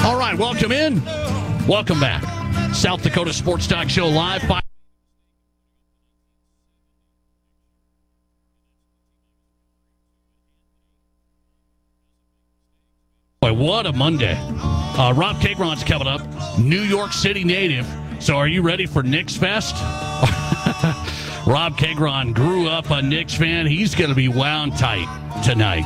All right, welcome in. Welcome back. South Dakota Sports Talk Show live. Boy, what a Monday. Rob Kagron's coming up, New York City native. So are you ready for Knicks Fest? Rob Kagron grew up a Knicks fan. He's going to be wound tight tonight.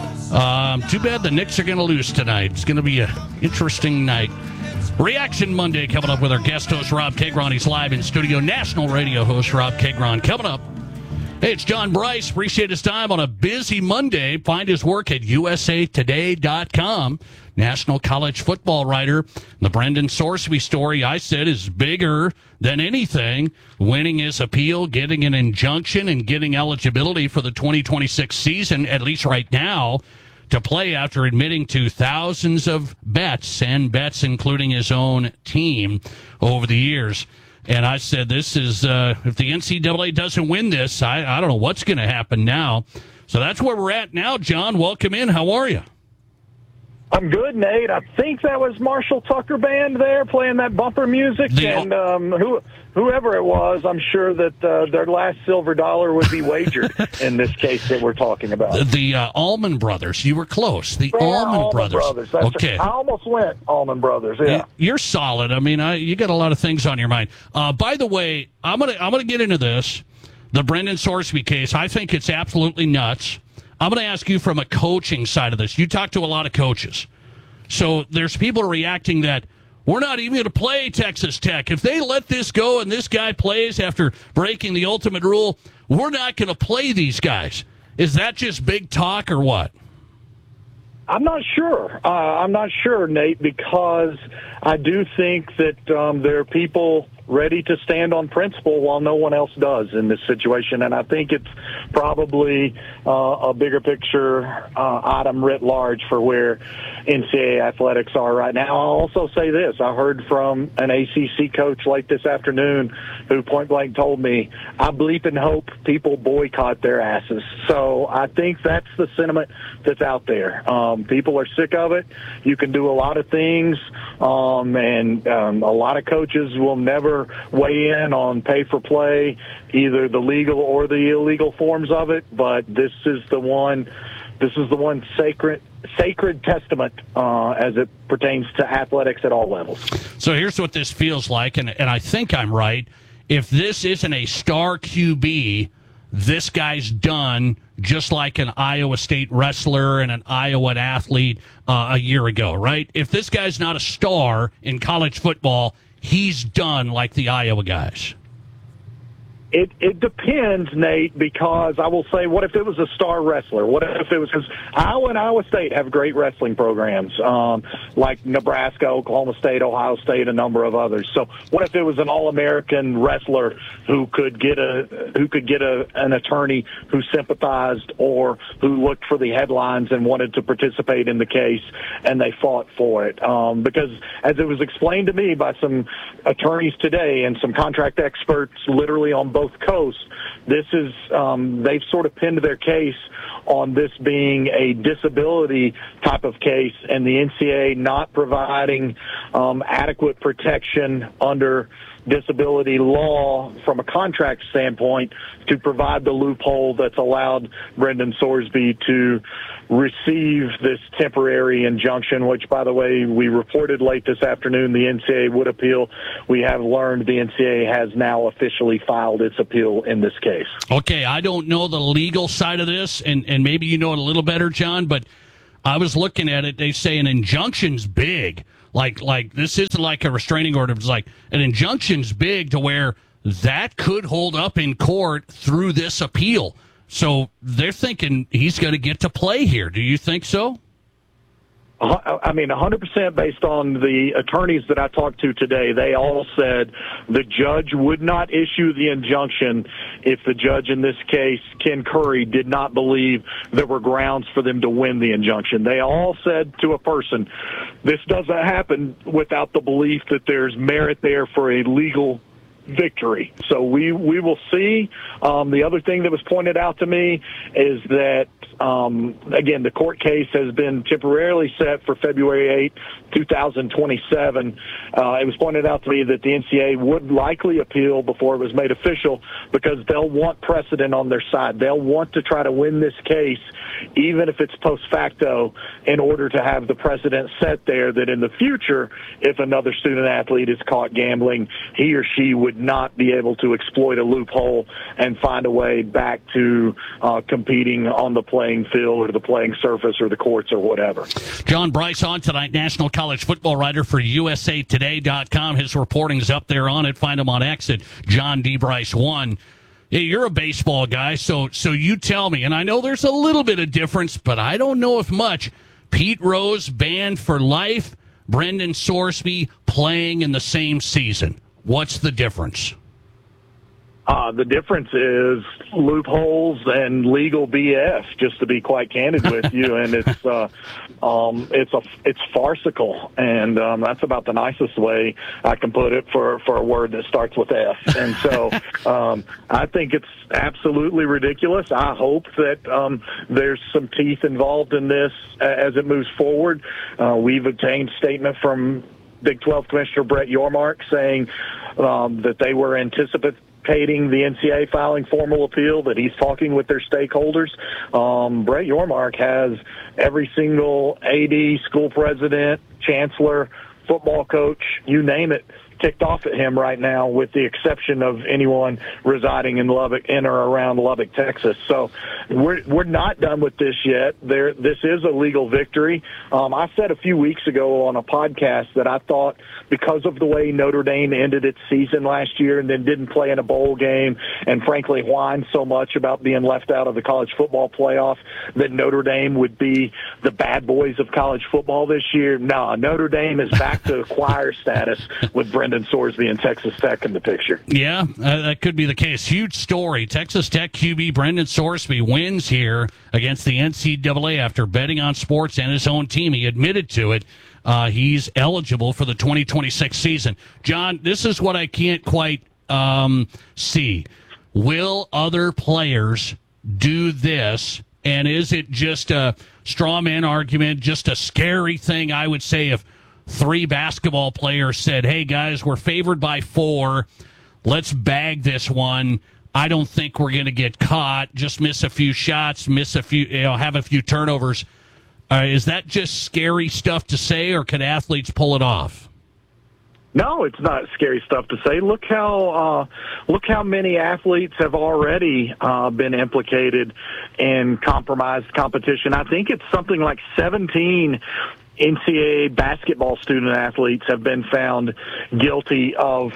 Too bad the Knicks are going to lose tonight. It's going to be an interesting night. Reaction Monday coming up with our guest host, Rob Kagron. He's live in studio. National radio host, Rob Kagron, coming up. Hey, it's John Bryce. Appreciate his time on a busy Monday. Find his work at usatoday.com. National college football writer. The Brendan Sorsby story, I said, is bigger than anything. Winning his appeal, getting an injunction, and getting eligibility for the 2026 season, at least right now, to play after admitting to thousands of bets, and bets including his own team over the years. And I said, this is, if the NCAA doesn't win this, I don't know what's going to happen now. So that's where we're at now, John. Welcome in. How are you? I'm good, Nate. I think that was Marshall Tucker Band there playing that bumper music. And whoever it was, I'm sure that their last silver dollar would be wagered in this case that we're talking about. The Allman Brothers. You were close. The Allman Brothers. Okay. I almost went Allman Brothers, yeah. You're solid. I mean, you got a lot of things on your mind. By the way, I'm gonna get into this. The Brendan Sorsby case, I think it's absolutely nuts. I'm going to ask you from a coaching side of this. You talk to a lot of coaches. So there's people reacting that we're not even going to play Texas Tech. If they let this go and this guy plays after breaking the ultimate rule, we're not going to play these guys. Is that just big talk or what? I'm not sure. I'm not sure, Nate, because I do think that there are people ready to stand on principle while no one else does in this situation. And I think it's probably a bigger picture item writ large for where NCAA athletics are right now. I'll also say this. I heard from an ACC coach late this afternoon who point blank told me, I bleep and hope people boycott their asses. So I think that's the sentiment that's out there. People are sick of it. You can do a lot of things, and a lot of coaches will never weigh in on pay for play, either the legal or the illegal forms of it. But this is the one sacred testament as it pertains to athletics at all levels. So here's what this feels like, and I think I'm right. If this isn't a star QB, this guy's done, just like an Iowa State wrestler and an Iowa athlete a year ago, right? If this guy's not a star in college football, he's done like the Iowa guys. It depends, Nate, because I will say, what if it was a star wrestler? What if it was, because Iowa and Iowa State have great wrestling programs, like Nebraska, Oklahoma State, Ohio State, a number of others. So what if it was an All-American wrestler who could get an attorney who sympathized or who looked for the headlines and wanted to participate in the case, and they fought for it? Because as it was explained to me by some attorneys today and some contract experts literally on both coasts, this is they've sort of pinned their case on this being a disability type of case, and the NCAA not providing adequate protection under disability law from a contract standpoint to provide the loophole that's allowed Brendan Sorsby to receive this temporary injunction, which, by the way, we reported late this afternoon the NCAA would appeal. We have learned the NCAA has now officially filed its appeal in this case. Okay, I don't know the legal side of this, and maybe you know it a little better, John, but I was looking at it. They say an injunction's big. Like this isn't like a restraining order. It's like an injunction's big to where that could hold up in court through this appeal. So they're thinking he's going to get to play here. Do you think so? I mean, 100% based on the attorneys that I talked to today. They all said the judge would not issue the injunction if the judge in this case, Ken Curry, did not believe there were grounds for them to win the injunction. They all said to a person, this doesn't happen without the belief that there's merit there for a legal victory. So we will see. The other thing that was pointed out to me is that, again, the court case has been temporarily set for February 8, 2027. It was pointed out to me that the NCAA would likely appeal before it was made official because they'll want precedent on their side. They'll want to try to win this case, even if it's post facto, in order to have the precedent set there that in the future, if another student athlete is caught gambling, he or she would not be able to exploit a loophole and find a way back to competing on the playing field or the playing surface or the courts or whatever. John Bryce on tonight, national college football writer for USAToday.com. His reporting is up there on it. Find him on X at John D. Bryce 1. Yeah, you're a baseball guy, so you tell me, and I know there's a little bit of difference, but I don't know if much. Pete Rose banned for life, Brendan Sorsby playing in the same season. What's the difference? The difference is loopholes and legal BS, just to be quite candid with you, and it's farcical, and that's about the nicest way I can put it for a word that starts with F. And so I think it's absolutely ridiculous. I hope that there's some teeth involved in this as it moves forward. We've obtained statement from Big 12 Commissioner Brett Yormark saying that they were anticipating the NCAA filing formal appeal, that he's talking with their stakeholders. Brett Yormark has every single AD, school president, chancellor, football coach, you name it, ticked off at him right now, with the exception of anyone residing in Lubbock, in or around Lubbock, Texas. So we're not done with this yet. This is a legal victory. I said a few weeks ago on a podcast that I thought because of the way Notre Dame ended its season last year and then didn't play in a bowl game and frankly whined so much about being left out of the college football playoff, that Notre Dame would be the bad boys of college football this year. No, Notre Dame is back to choir status with Brendan Sorsby and Texas Tech in the picture. Yeah, that could be the case. Huge story. Texas Tech QB Brendan Sorsby wins here against the NCAA after betting on sports and his own team. He admitted to it. He's eligible for the 2026 season. John, this is what I can't quite see. Will other players do this? And is it just a straw man argument, just a scary thing? I would say if 3 basketball players said, hey, guys, we're favored by 4. Let's bag this one. I don't think we're going to get caught. Just miss a few shots, have a few turnovers. Is that just scary stuff to say, or could athletes pull it off? No, it's not scary stuff to say. Look how many athletes have already been implicated in compromised competition. I think it's something like 17 NCAA basketball student athletes have been found guilty of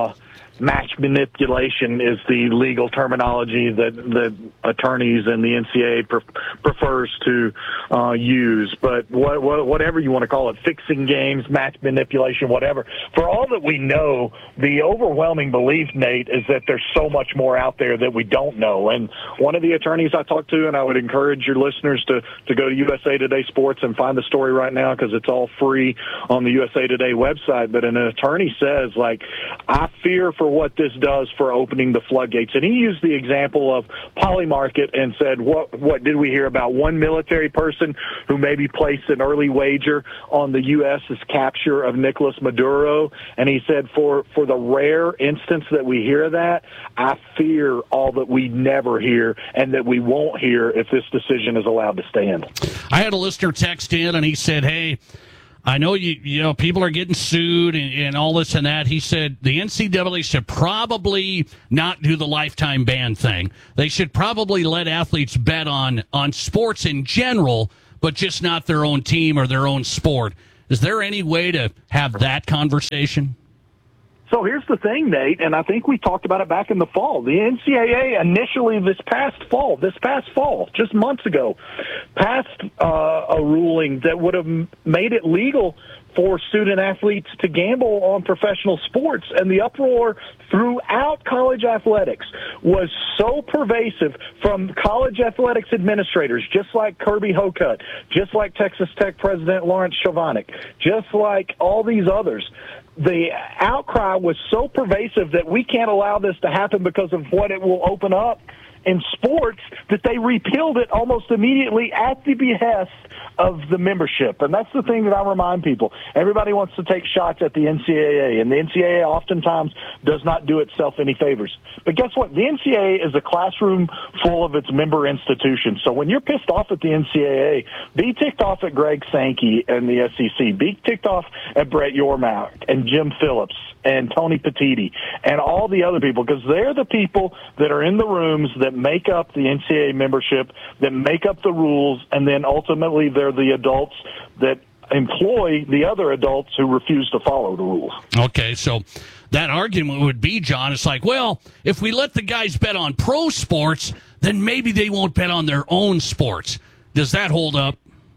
match manipulation, is the legal terminology that the attorneys and the NCAA prefers to use. But whatever you want to call it, fixing games, match manipulation, whatever. For all that we know, the overwhelming belief, Nate, is that there's so much more out there that we don't know. And one of the attorneys I talked to, and I would encourage your listeners to go to USA Today Sports and find the story right now because it's all free on the USA Today website. But an attorney says, I fear for what this does for opening the floodgates. And he used the example of Polymarket and said, what did we hear about one military person who maybe placed an early wager on the U.S.'s capture of Nicolas Maduro? And he said, for the rare instance that we hear that, I fear all that we never hear and that we won't hear if this decision is allowed to stand. I had a listener text in and he said, hey, I know you know people are getting sued and all this and that. He said the NCAA should probably not do the lifetime ban thing. They should probably let athletes bet on sports in general, but just not their own team or their own sport. Is there any way to have that conversation? So here's the thing, Nate, and I think we talked about it back in the fall. The NCAA initially this past fall, just months ago, passed a ruling that would have made it legal for student athletes to gamble on professional sports. And the uproar throughout college athletics was so pervasive, from college athletics administrators, just like Kirby Hocutt, just like Texas Tech President Lawrence Chovanec, just like all these others, the outcry was so pervasive that we can't allow this to happen because of what it will open up in sports, that they repealed it almost immediately at the behest of the membership. And that's the thing that I remind people. Everybody wants to take shots at the NCAA, and the NCAA oftentimes does not do itself any favors. But guess what? The NCAA is a classroom full of its member institutions. So when you're pissed off at the NCAA, be ticked off at Greg Sankey and the SEC. Be ticked off at Brett Yormark and Jim Phillips and Tony Petitti and all the other people, because they're the people that are in the rooms that make up the NCAA membership, that make up the rules, and then ultimately they're the adults that employ the other adults who refuse to follow the rules. Okay, so that argument would be, John, it's like, well, if we let the guys bet on pro sports, then maybe they won't bet on their own sports. Does that hold up?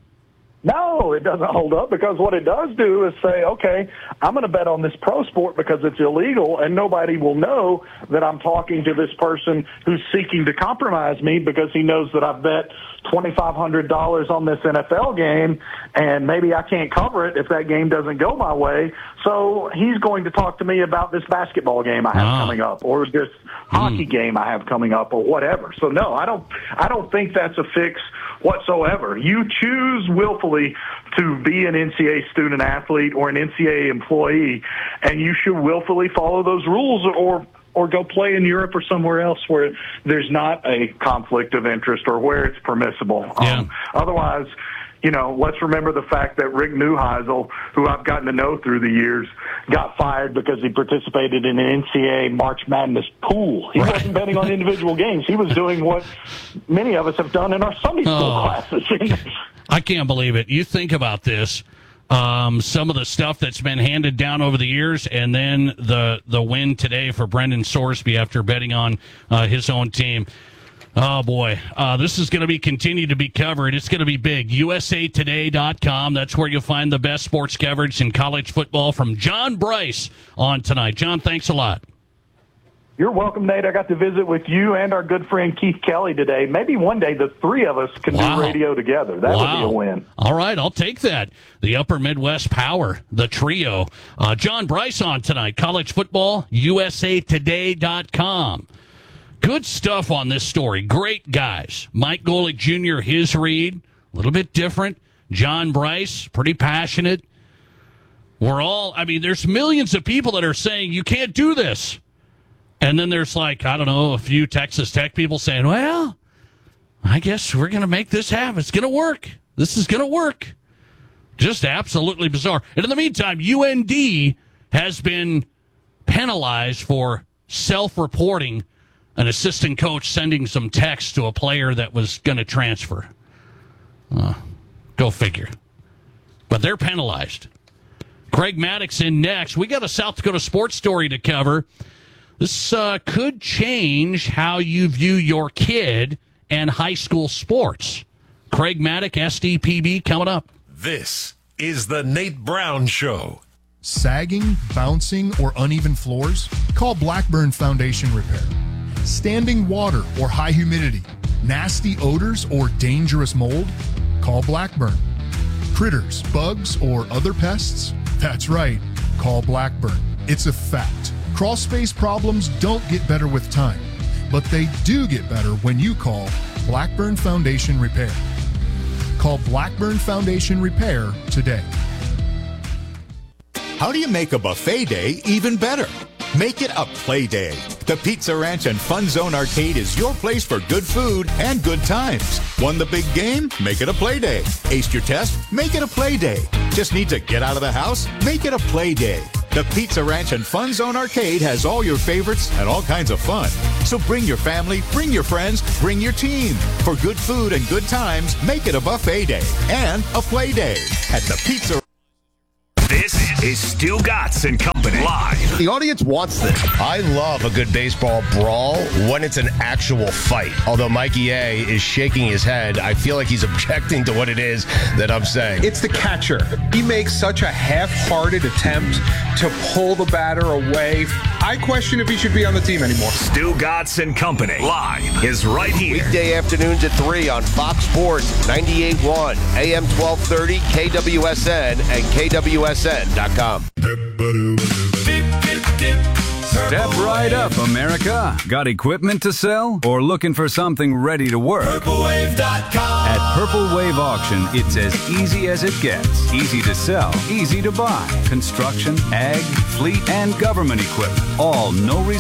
No, it doesn't hold up, because what it does do is say, okay, I'm going to bet on this pro sport because it's illegal, and nobody will know that I'm talking to this person who's seeking to compromise me because he knows that I've bet $2,500 on this NFL game, and maybe I can't cover it if that game doesn't go my way. So he's going to talk to me about this basketball game I have coming up, or this hockey game I have coming up, or whatever. So no, I don't think that's a fix whatsoever. You choose willfully to be an NCAA student athlete or an NCAA employee, and you should willfully follow those rules, or go play in Europe or somewhere else where there's not a conflict of interest or where it's permissible. Yeah. Otherwise, let's remember the fact that Rick Neuheisel, who I've gotten to know through the years, got fired because he participated in an NCAA March Madness pool. He wasn't betting on individual games. He was doing what many of us have done in our Sunday school classes. I can't believe it. You think about this. Some of the stuff that's been handed down over the years, and then the win today for Brendan Sorsby after betting on his own team. Oh, boy. This is going to continue to be covered. It's going to be big. USAtoday.com. That's where you'll find the best sports coverage in college football from John Bryce on tonight. John, thanks a lot. You're welcome, Nate. I got to visit with you and our good friend Keith Kelly today. Maybe one day the three of us can do radio together. That would be a win. All right, I'll take that. The Upper Midwest Power, the trio. John Bryce on tonight. College football, USAtoday.com. Good stuff on this story. Great guys. Mike Golick Jr., his read, a little bit different. John Bryce, pretty passionate. There's millions of people that are saying you can't do this. And then there's a few Texas Tech people saying, well, I guess we're going to make this happen. It's going to work. This is going to work. Just absolutely bizarre. And in the meantime, UND has been penalized for self-reporting an assistant coach sending some text to a player that was going to transfer. Go figure. But they're penalized. Craig Maddox in next. We got a South Dakota sports story to cover. This could change how you view your kid and high school sports. Craig Maddox, SDPB, coming up. This is the Nate Brown Show. Sagging, bouncing, or uneven floors? Call Blackburn Foundation Repair. Standing water or high humidity? Nasty odors or dangerous mold? Call Blackburn. Critters, bugs, or other pests? That's right. Call Blackburn. It's a fact. Crawl space problems don't get better with time, but they do get better when you call Blackburn Foundation Repair. Call Blackburn Foundation Repair today. How do you make a buffet day even better? Make it a play day. The Pizza Ranch and Fun Zone Arcade is your place for good food and good times. Won the big game? Make it a play day. Aced your test? Make it a play day. Just need to get out of the house? Make it a play day. The Pizza Ranch and Fun Zone Arcade has all your favorites and all kinds of fun. So bring your family, bring your friends, bring your team. For good food and good times, make it a buffet day and a play day at the Pizza. This is Stu Gatz and Company live. The audience wants this. I love a good baseball brawl when it's an actual fight. Although Mikey A is shaking his head, I feel like he's objecting to what it is that I'm saying. It's the catcher. He makes such a half-hearted attempt to pull the batter away. I question if he should be on the team anymore. Stu Gatz and Company live is right here. Weekday afternoons at 3 on Fox Sports 98.1, AM 1230, KWSN, and KWSN.com. Step right up, America. Got equipment to sell or looking for something ready to work? PurpleWave.com. At Purple Wave Auction, it's as easy as it gets. Easy to sell, easy to buy. Construction, ag, fleet, and government equipment. All no